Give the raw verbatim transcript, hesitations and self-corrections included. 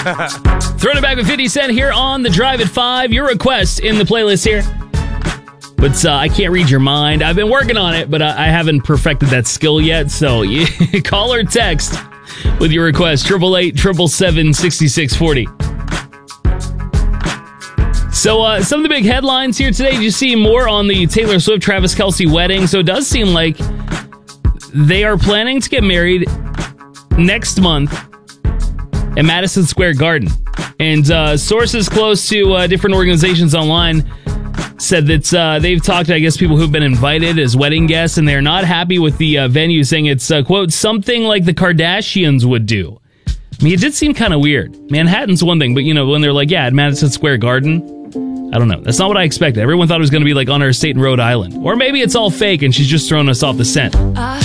Throwing it back with fifty Cent here on The Drive at five. Your request in the playlist here. But uh, I can't read your mind. I've been working on it, but I, I haven't perfected that skill yet. So you call or text with your request. eight eight eight, seven seven seven, six six four zero. So uh, some of the big headlines here today. You see more on the Taylor Swift Travis Kelce wedding. So it does seem like they are planning to get married next month at Madison Square Garden. And uh, sources close to uh, different organizations online said that uh, they've talked to, I guess, people who've been invited as wedding guests, and they're not happy with the uh, venue, saying it's, uh, quote, something like the Kardashians would do. I mean, it did seem kind of weird. Manhattan's one thing, but, you know, when they're like, yeah, at Madison Square Garden, I don't know. That's not what I expected. Everyone thought it was going to be like on our estate in Rhode Island. Or maybe it's all fake and she's just throwing us off the scent. I